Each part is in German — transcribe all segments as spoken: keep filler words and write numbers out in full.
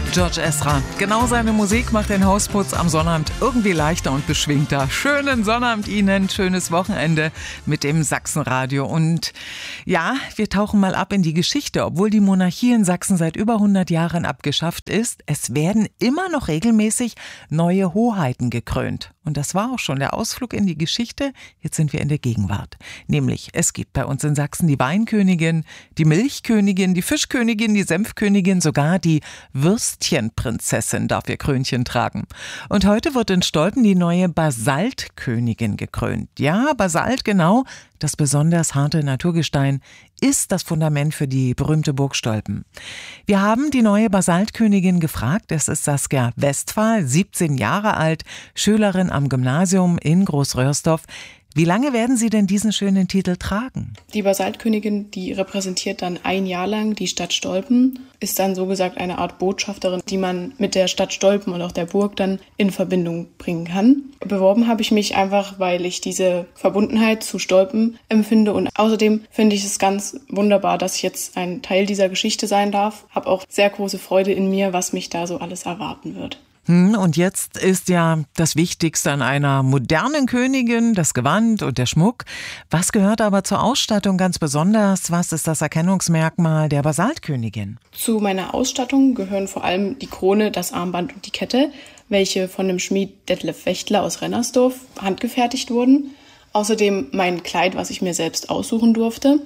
George Ezra. Genau seine Musik macht den Hausputz am Sonnabend irgendwie leichter und beschwingter. Schönen Sonnabend Ihnen, schönes Wochenende mit dem Sachsenradio. Und ja, wir tauchen mal ab in die Geschichte. Obwohl die Monarchie in Sachsen seit über hundert Jahren abgeschafft ist, es werden immer noch regelmäßig neue Hoheiten gekrönt. Und das war auch schon der Ausflug in die Geschichte. Jetzt sind wir in der Gegenwart. Nämlich, es gibt bei uns in Sachsen die Weinkönigin, die Milchkönigin, die Fischkönigin, die Senfkönigin, sogar die Würstchenprinzessin darf ihr Krönchen tragen. Und heute wird in Stolpen die neue Basaltkönigin gekrönt. Ja, Basalt, genau. Das besonders harte Naturgestein ist das Fundament für die berühmte Burg Stolpen. Wir haben die neue Basaltkönigin gefragt. Es ist Saskia Westphal, siebzehn Jahre alt, Schülerin am Gymnasium in Großröhrsdorf. Wie lange werden Sie denn diesen schönen Titel tragen? Die Basaltkönigin, die repräsentiert dann ein Jahr lang die Stadt Stolpen, ist dann so gesagt eine Art Botschafterin, die man mit der Stadt Stolpen und auch der Burg dann in Verbindung bringen kann. Beworben habe ich mich einfach, weil ich diese Verbundenheit zu Stolpen empfinde und außerdem finde ich es ganz wunderbar, dass ich jetzt ein Teil dieser Geschichte sein darf. Habe auch sehr große Freude in mir, was mich da so alles erwarten wird. Und jetzt ist ja das Wichtigste an einer modernen Königin das Gewand und der Schmuck. Was gehört aber zur Ausstattung ganz besonders? Was ist das Erkennungsmerkmal der Basaltkönigin? Zu meiner Ausstattung gehören vor allem die Krone, das Armband und die Kette, welche von dem Schmied Detlef Wächtler aus Rennersdorf handgefertigt wurden. Außerdem mein Kleid, was ich mir selbst aussuchen durfte,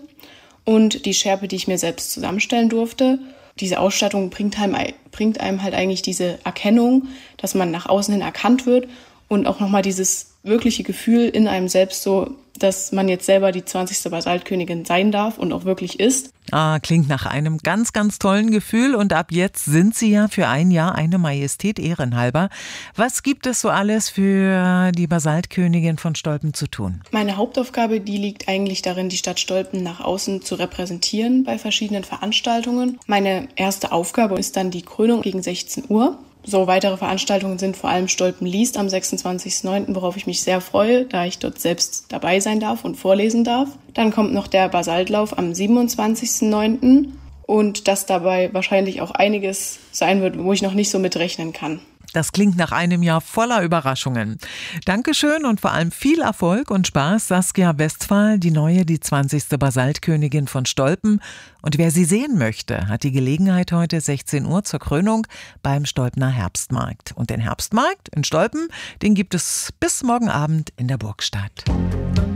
und die Schärpe, die ich mir selbst zusammenstellen durfte. Diese Ausstattung bringt einem, bringt einem halt eigentlich diese Erkennung, dass man nach außen hin erkannt wird und auch nochmal dieses wirkliche Gefühl in einem selbst so, dass man jetzt selber die zwanzigste Basaltkönigin sein darf und auch wirklich ist. Ah, klingt nach einem ganz, ganz tollen Gefühl und ab jetzt sind Sie ja für ein Jahr eine Majestät ehrenhalber. Was gibt es so alles für die Basaltkönigin von Stolpen zu tun? Meine Hauptaufgabe, die liegt eigentlich darin, die Stadt Stolpen nach außen zu repräsentieren bei verschiedenen Veranstaltungen. Meine erste Aufgabe ist dann die Krönung gegen sechzehn Uhr. So weitere Veranstaltungen sind vor allem Stolpen liest am sechsundzwanzigsten neunten, worauf ich mich sehr freue, da ich dort selbst dabei sein darf und vorlesen darf. Dann kommt noch der Basaltlauf am siebenundzwanzigsten neunten und dass dabei wahrscheinlich auch einiges sein wird, wo ich noch nicht so mitrechnen kann. Das klingt nach einem Jahr voller Überraschungen. Dankeschön und vor allem viel Erfolg und Spaß, Saskia Westphal, die neue, die zwanzigste Basaltkönigin von Stolpen. Und wer sie sehen möchte, hat die Gelegenheit heute sechzehn Uhr zur Krönung beim Stolpener Herbstmarkt. Und den Herbstmarkt in Stolpen, den gibt es bis morgen Abend in der Burgstadt.